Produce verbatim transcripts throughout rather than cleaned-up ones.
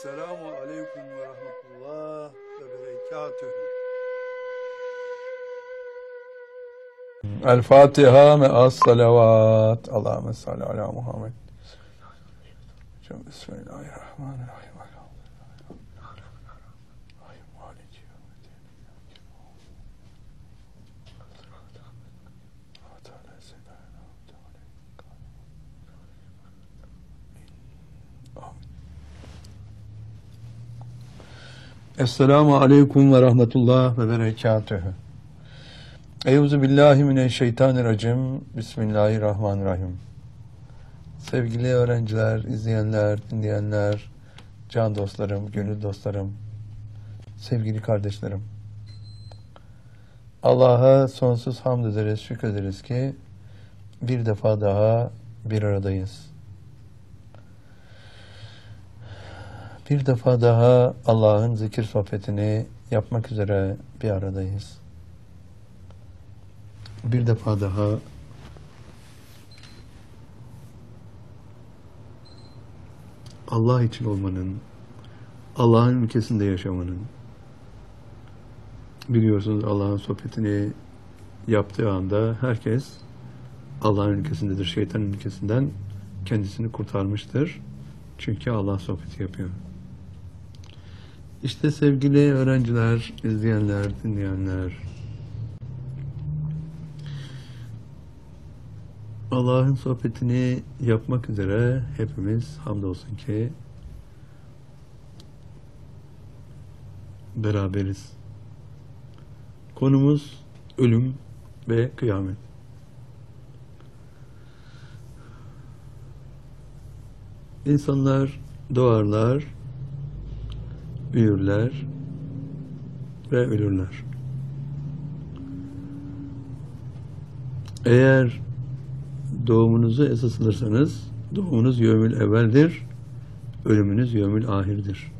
Selamu aleyküm ve rahmetullah ve berekatühü. El Fatiha me'as salavat. Allahümme salli ala Muhammed. Bismillahirrahmanirrahim. Esselamu aleyküm ve rahmetullah ve berekatühü. Eyûzü billahi mineşşeytanirracim. Bismillahirrahmanirrahim. Sevgili öğrenciler, izleyenler, dinleyenler, can dostlarım, gönül dostlarım, sevgili kardeşlerim. Allah'a sonsuz hamd ederiz, şükrederiz ki bir defa daha bir aradayız. Bir defa daha Allah'ın zikir sohbetini yapmak üzere bir aradayız. Bir defa daha Allah için olmanın, Allah'ın ülkesinde yaşamanın, biliyorsunuz Allah'ın sohbetini yaptığı anda herkes Allah'ın ülkesindedir, şeytanın ülkesinden kendisini kurtarmıştır. Çünkü Allah sohbeti yapıyor. İşte sevgili öğrenciler, izleyenler, dinleyenler, Allah'ın sohbetini yapmak üzere hepimiz hamdolsun ki beraberiz. Konumuz ölüm ve kıyamet. İnsanlar doğarlar, büyürler ve ölürler. Eğer doğumunuzu esas alırsanız, doğumunuz yevmül evveldir, ölümünüz yevmül ahirdir.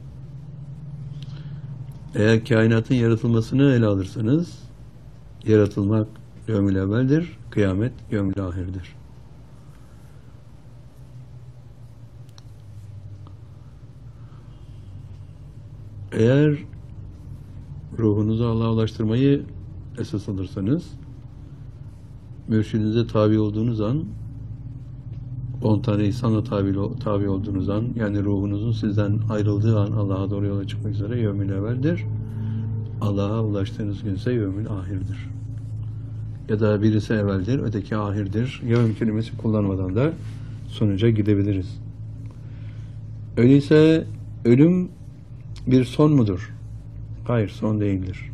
Eğer kainatın yaratılmasını ele alırsanız, yaratılmak yevmül evveldir, kıyamet yevmül ahirdir. Eğer ruhunuzu Allah'a ulaştırmayı esas alırsanız, mürşidinize tabi olduğunuz an, on tane insanla tabi, tabi olduğunuz an, yani ruhunuzun sizden ayrıldığı an Allah'a doğru yola çıkmak üzere yevmül evveldir. Allah'a ulaştığınız gün ise yevmül ahirdir. Ya da birisi evveldir, öteki ahirdir. Yevm kelimesi kullanmadan da sonuca gidebiliriz. Öyleyse ölüm bir son mudur? Hayır, son değildir.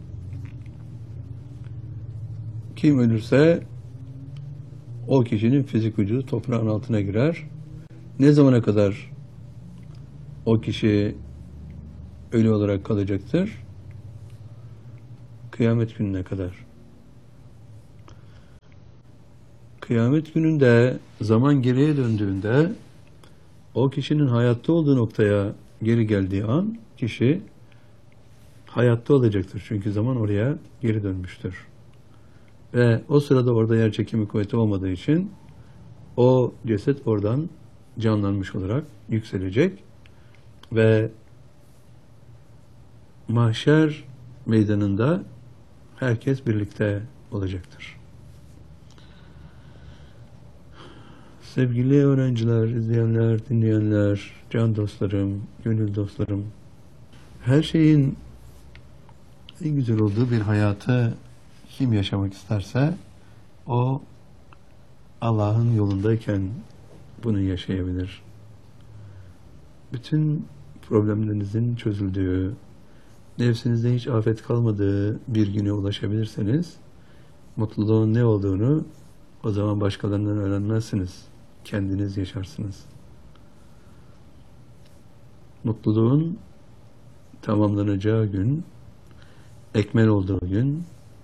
Kim ölürse o kişinin fizik vücudu toprağın altına girer. Ne zamana kadar o kişi ölü olarak kalacaktır? Kıyamet gününe kadar. Kıyamet gününde zaman geriye döndüğünde o kişinin hayatta olduğu noktaya geri geldiği an kişi hayatta olacaktır. Çünkü zaman oraya geri dönmüştür. Ve o sırada orada yer çekimi kuvveti olmadığı için o ceset oradan canlanmış olarak yükselecek ve mahşer meydanında herkes birlikte olacaktır. Sevgili öğrenciler, izleyenler, dinleyenler, can dostlarım, gönül dostlarım, her şeyin en güzel olduğu bir hayatı kim yaşamak isterse o Allah'ın yolundayken bunu yaşayabilir. Bütün problemlerinizin çözüldüğü, nefsinizde hiç afet kalmadığı bir güne ulaşabilirseniz mutluluğun ne olduğunu o zaman başkalarından öğrenmezsiniz. Kendiniz yaşarsınız. Mutluluğun tamamlanacağı gün, ekmel olduğu gün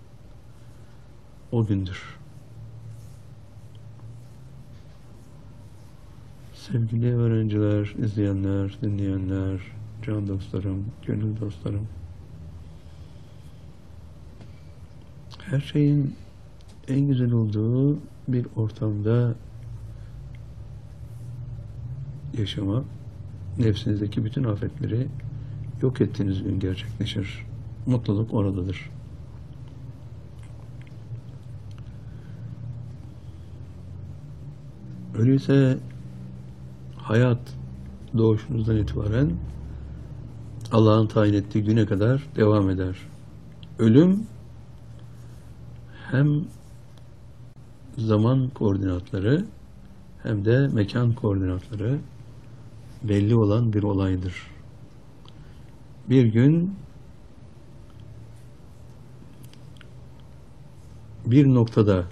o gündür. Sevgili öğrenciler, izleyenler, dinleyenler, can dostlarım, gönül dostlarım, her şeyin en güzel olduğu bir ortamda yaşamak nefsinizdeki bütün afetleri yok ettiğiniz gün gerçekleşir. Mutluluk oradadır. Öyleyse hayat doğuşunuzdan itibaren Allah'ın tayin ettiği güne kadar devam eder. Ölüm hem zaman koordinatları hem de mekan koordinatları belli olan bir olaydır. Bir gün bir noktada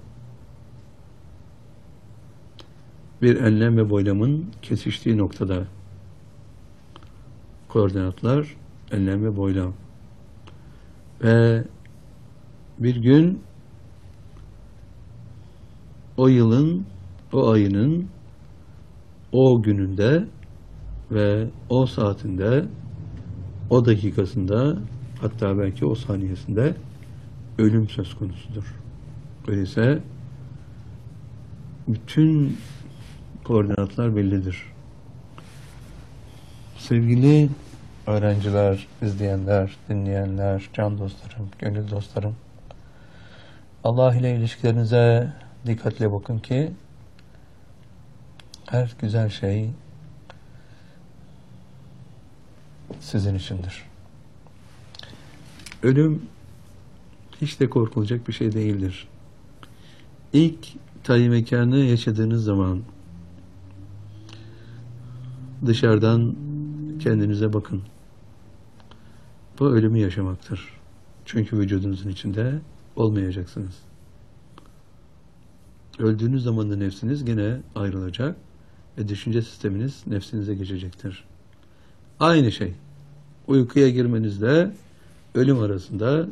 bir enlem ve boylamın kesiştiği noktada koordinatlar enlem ve boylam ve bir gün o yılın, o ayının, o gününde ve o saatinde, o dakikasında, hatta belki o saniyesinde ölüm söz konusudur. Öyleyse bütün koordinatlar bellidir. Sevgili öğrenciler, izleyenler, dinleyenler, can dostlarım, gönül dostlarım, Allah ile ilişkilerinize dikkatle bakın ki her güzel şey sizin içindir. Ölüm hiç de korkulacak bir şey değildir. İlk tayin mekanı yaşadığınız zaman dışarıdan kendinize bakın. Bu ölümü yaşamaktır. Çünkü vücudunuzun içinde olmayacaksınız. Öldüğünüz zaman da nefsiniz gene ayrılacak ve düşünce sisteminiz nefsinize geçecektir. Aynı şey. Uykuya girmenizle ölüm arasında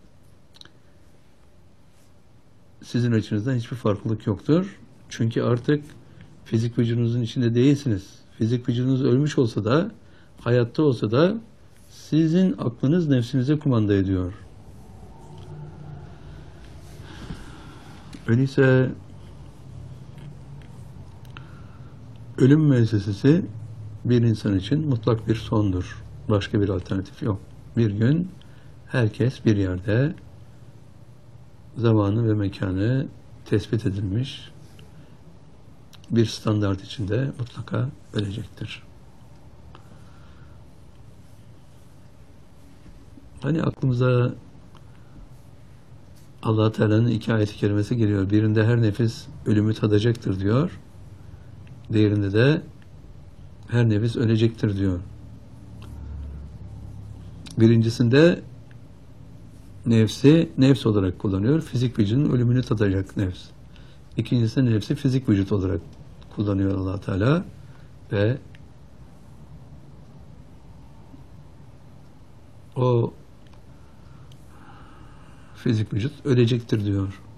sizin açınızdan hiçbir farklılık yoktur. Çünkü artık fizik vücudunuzun içinde değilsiniz. Fizik vücudunuz ölmüş olsa da, hayatta olsa da sizin aklınız nefsinize kumanda ediyor. Öyleyse ölüm müessesesi bir insan için mutlak bir sondur. Başka bir alternatif yok. Bir gün herkes bir yerde zamanı ve mekanı tespit edilmiş bir standart içinde mutlaka ölecektir. Hani aklımıza Allah Teala'nın iki ayet-i kerimesi geliyor. Birinde her nefis ölümü tadacaktır diyor. Diğerinde de her nefis ölecektir diyor. Birincisinde nefsi nefs olarak kullanıyor. Fizik vücudun ölümünü tadacak nefs. İkincisinde nefsi fizik vücut olarak kullanıyor Allah Teala ve o fizik vücut ölecektir diyor.